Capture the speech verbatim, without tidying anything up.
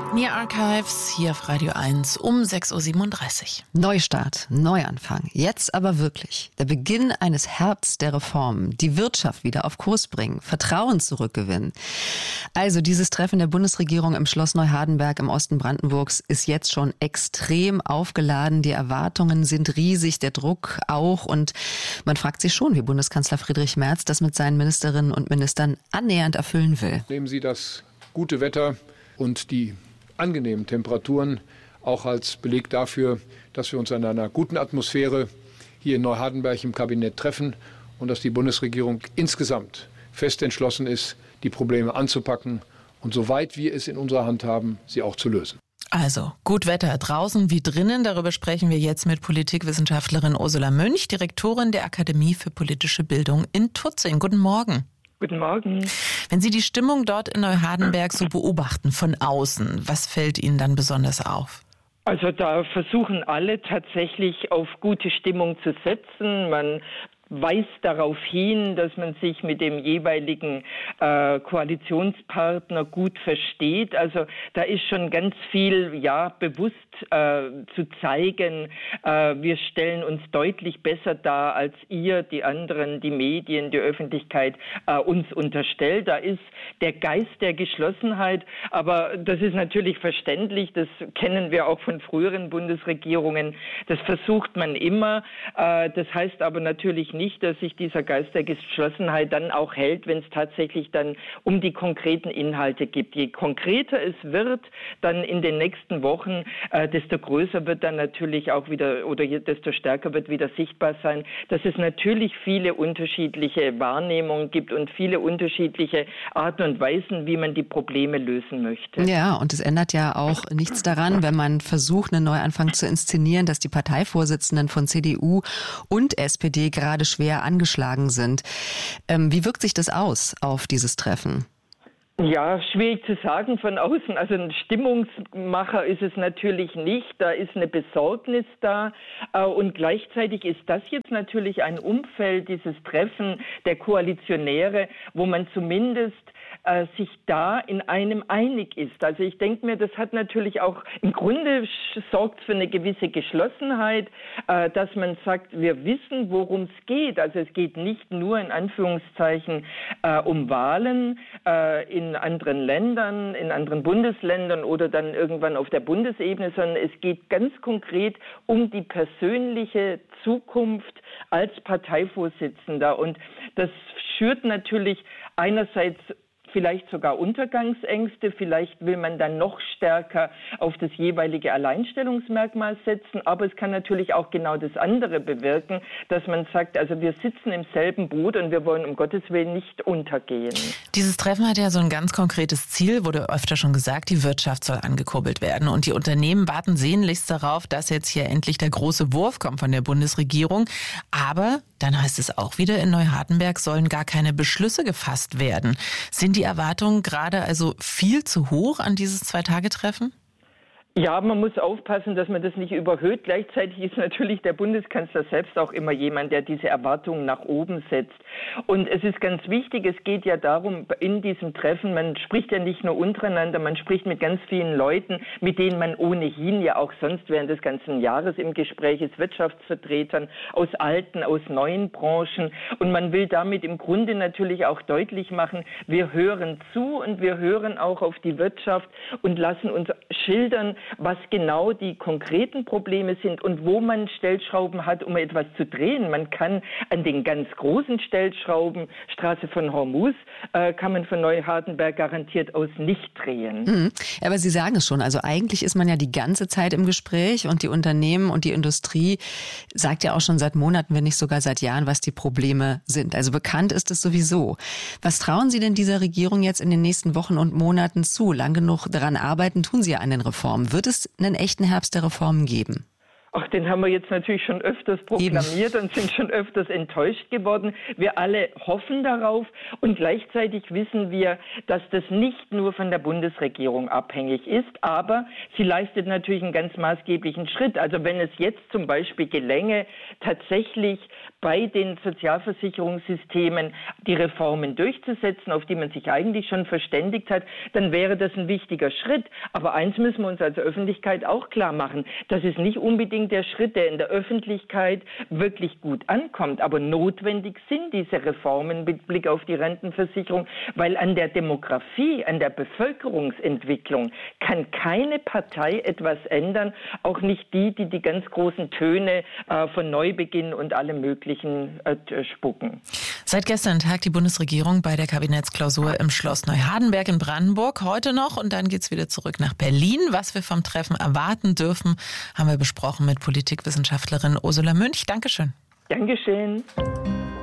Near Archives hier auf Radio eins um sechs Uhr siebenunddreißig. Neustart, Neuanfang. Jetzt aber wirklich. Der Beginn eines Herbsts der Reformen. Die Wirtschaft wieder auf Kurs bringen. Vertrauen zurückgewinnen. Also dieses Treffen der Bundesregierung im Schloss Neuhardenberg im Osten Brandenburgs ist jetzt schon extrem aufgeladen. Die Erwartungen sind riesig, der Druck auch. Und man fragt sich schon, wie Bundeskanzler Friedrich Merz das mit seinen Ministerinnen und Ministern annähernd erfüllen will. Nehmen Sie das gute Wetter und die angenehmen Temperaturen auch als Beleg dafür, dass wir uns in einer guten Atmosphäre hier in Neuhardenberg im Kabinett treffen und dass die Bundesregierung insgesamt fest entschlossen ist, die Probleme anzupacken und soweit wir es in unserer Hand haben, sie auch zu lösen. Also, gut Wetter draußen wie drinnen. Darüber sprechen wir jetzt mit Politikwissenschaftlerin Ursula Münch, Direktorin der Akademie für politische Bildung in Tutzing. Guten Morgen. Guten Morgen. Wenn Sie die Stimmung dort in Neuhardenberg so beobachten von außen, was fällt Ihnen dann besonders auf? Also da versuchen alle tatsächlich auf gute Stimmung zu setzen. Man weist darauf hin, dass man sich mit dem jeweiligen äh, Koalitionspartner gut versteht. Also da ist schon ganz viel, ja, bewusst äh, zu zeigen, äh, wir stellen uns deutlich besser dar, als ihr, die anderen, die Medien, die Öffentlichkeit äh, uns unterstellt. Da ist der Geist der Geschlossenheit, aber das ist natürlich verständlich, das kennen wir auch von früheren Bundesregierungen. Das versucht man immer. Äh, das heißt aber natürlich nicht, nicht, dass sich dieser Geist der Geschlossenheit dann auch hält, wenn es tatsächlich dann um die konkreten Inhalte geht. Je konkreter es wird, dann in den nächsten Wochen, äh, desto größer wird dann natürlich auch wieder oder je, desto stärker wird wieder sichtbar sein, dass es natürlich viele unterschiedliche Wahrnehmungen gibt und viele unterschiedliche Arten und Weisen, wie man die Probleme lösen möchte. Ja, und es ändert ja auch nichts daran, wenn man versucht, einen Neuanfang zu inszenieren, dass die Parteivorsitzenden von C D U und S P D gerade schwer angeschlagen sind. Ähm, wie wirkt sich das aus auf dieses Treffen? Ja, schwierig zu sagen von außen. Also ein Stimmungsmacher ist es natürlich nicht. Da ist eine Besorgnis da. Und gleichzeitig ist das jetzt natürlich ein Umfeld, dieses Treffen der Koalitionäre, wo man zumindest äh, sich da in einem einig ist. Also ich denke mir, das hat natürlich auch, im Grunde sorgt für eine gewisse Geschlossenheit, äh, dass man sagt, wir wissen, worum es geht. Also es geht nicht nur in Anführungszeichen äh, um Wahlen äh, in anderen Ländern, in anderen Bundesländern oder dann irgendwann auf der Bundesebene, sondern es geht ganz konkret um die persönliche Zukunft als Parteivorsitzender. Und das schürt natürlich einerseits vielleicht sogar Untergangsängste, vielleicht will man dann noch stärker auf das jeweilige Alleinstellungsmerkmal setzen, aber es kann natürlich auch genau das andere bewirken, dass man sagt, also wir sitzen im selben Boot und wir wollen um Gottes Willen nicht untergehen. Dieses Treffen hat ja so ein ganz konkretes Ziel, wurde öfter schon gesagt, die Wirtschaft soll angekurbelt werden und die Unternehmen warten sehnlichst darauf, dass jetzt hier endlich der große Wurf kommt von der Bundesregierung, aber dann heißt es auch wieder, in Neuhardenberg sollen gar keine Beschlüsse gefasst werden. Sind die Erwartungen gerade also viel zu hoch an dieses Zwei-Tage-Treffen? Ja, man muss aufpassen, dass man das nicht überhöht. Gleichzeitig ist natürlich der Bundeskanzler selbst auch immer jemand, der diese Erwartungen nach oben setzt. Und es ist ganz wichtig, es geht ja darum, in diesem Treffen, man spricht ja nicht nur untereinander, man spricht mit ganz vielen Leuten, mit denen man ohnehin ja auch sonst während des ganzen Jahres im Gespräch ist, Wirtschaftsvertretern aus alten, aus neuen Branchen. Und man will damit im Grunde natürlich auch deutlich machen, wir hören zu und wir hören auch auf die Wirtschaft und lassen uns schildern, was genau die konkreten Probleme sind und wo man Stellschrauben hat, um etwas zu drehen. Man kann an den ganz großen Stellschrauben, Straße von Hormuz, äh, kann man von Neuhardenberg garantiert aus nicht drehen. Mhm. Aber Sie sagen es schon, also eigentlich ist man ja die ganze Zeit im Gespräch und die Unternehmen und die Industrie sagt ja auch schon seit Monaten, wenn nicht sogar seit Jahren, was die Probleme sind. Also bekannt ist es sowieso. Was trauen Sie denn dieser Regierung jetzt in den nächsten Wochen und Monaten zu? Lang genug daran arbeiten tun Sie ja an den Reformen. Wird es einen echten Herbst der Reformen geben? Ach, den haben wir jetzt natürlich schon öfters proklamiert Eben. und sind schon öfters enttäuscht geworden. Wir alle hoffen darauf und gleichzeitig wissen wir, dass das nicht nur von der Bundesregierung abhängig ist, aber sie leistet natürlich einen ganz maßgeblichen Schritt. Also wenn es jetzt zum Beispiel gelänge, tatsächlich bei den Sozialversicherungssystemen die Reformen durchzusetzen, auf die man sich eigentlich schon verständigt hat, dann wäre das ein wichtiger Schritt. Aber eins müssen wir uns als Öffentlichkeit auch klar machen, das ist nicht unbedingt der Schritt, der in der Öffentlichkeit wirklich gut ankommt. Aber notwendig sind diese Reformen mit Blick auf die Rentenversicherung, weil an der Demografie, an der Bevölkerungsentwicklung kann keine Partei etwas ändern, auch nicht die, die die ganz großen Töne äh, von Neubeginn und allem Möglichen äh, spucken. Seit gestern tagt die Bundesregierung bei der Kabinettsklausur im Schloss Neuhardenberg in Brandenburg. Heute noch und dann geht's wieder zurück nach Berlin. Was wir vom Treffen erwarten dürfen, haben wir besprochen mit Politikwissenschaftlerin Ursula Münch. Dankeschön. Dankeschön.